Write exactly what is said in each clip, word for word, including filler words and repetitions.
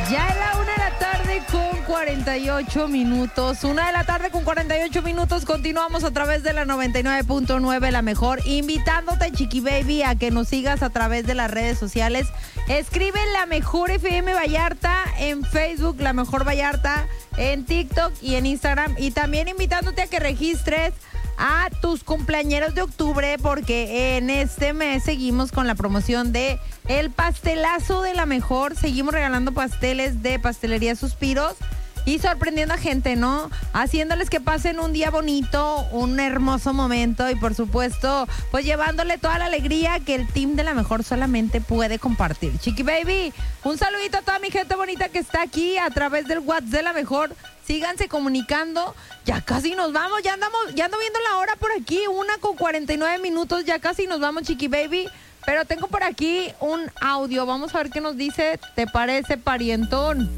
Ya es la una de la tarde con cuarenta y ocho minutos. Una de la tarde con cuarenta y ocho minutos. Continuamos a través de la noventa y nueve punto nueve, la mejor. Invitándote, Chiqui Baby, a que nos sigas a través de las redes sociales. Escribe La Mejor F M Vallarta en Facebook, La Mejor Vallarta en TikTok y en Instagram. Y también invitándote a que registres a tus cumpleañeros de octubre, porque en este mes seguimos con la promoción de el pastelazo de La Mejor. Seguimos regalando pasteles de Pastelería Suspiros y sorprendiendo a gente, ¿no? Haciéndoles que pasen un día bonito, un hermoso momento y por supuesto, pues llevándole toda la alegría que el team de La Mejor solamente puede compartir. Chiqui Baby, un saludito a toda mi gente bonita que está aquí a través del WhatsApp de La Mejor. Síganse comunicando. Ya casi nos vamos, ya andamos, ya ando viendo la hora por aquí, una con cuarenta y nueve minutos, ya casi nos vamos, Chiqui Baby. Pero tengo por aquí un audio, vamos a ver qué nos dice. ¿Te parece, parientón?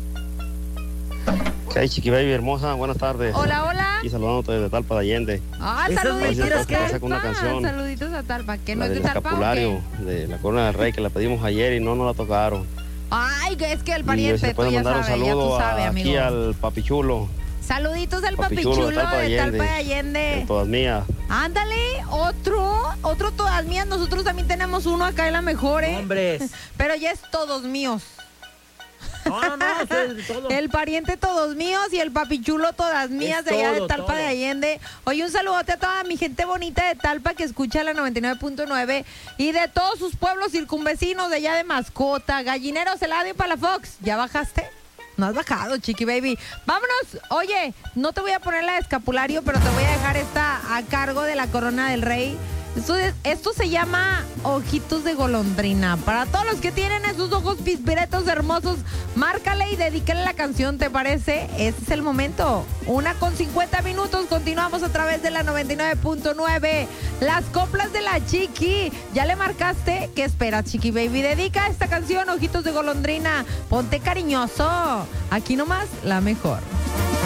¿Qué hay, Chiqui Baby hermosa? Buenas tardes. Hola, hola. Y saludándote desde Talpa de Allende. Ah, Esas saluditos mentiras a que Talpa. saca una canción. Saluditos a Talpa, que no La es de del Talpa, ¿o escapulario qué? de la Corona del Rey, que la pedimos ayer y no nos la tocaron. Ay, que es que el Y pariente, se tú puede ya mandar un sabes, ya tú saludo sabes, a- aquí amigo. al papichulo, Saluditos al Papichulo papichulo de Talpa de de Talpa de de Allende. todas mías. Ándale, otro, otro todas mías. Nosotros también tenemos uno acá en La Mejor, ¿eh? Hombres. Pero ya es todos míos. No, no, no, ustedes de todo. El pariente todos míos y el papichulo todas mías Es de allá de todo, Talpa todo. de Allende. Oye, un saludote a toda mi gente bonita de Talpa que escucha la noventa y nueve punto nueve y de todos sus pueblos circunvecinos de allá de Mascota, Gallineros, Eladio y Palafox. ¿Ya bajaste? No has bajado, Chiqui Baby. Vámonos. Oye, no te voy a poner la de escapulario, pero te voy a dejar esta a cargo de la Corona del Rey. Esto, es- esto se llama Ojitos de Golondrina. Para todos los que tienen esos ojos pispiretos hermosos, márcale y dedícale la canción, ¿te parece? Este es el momento. Una con cincuenta minutos. Continuamos a través de la noventa y nueve punto nueve. Las coplas de la Chiqui. ¿Ya le marcaste? ¿Qué esperas, Chiqui Baby? Dedica esta canción, Ojitos de Golondrina. Ponte cariñoso. Aquí nomás, La Mejor.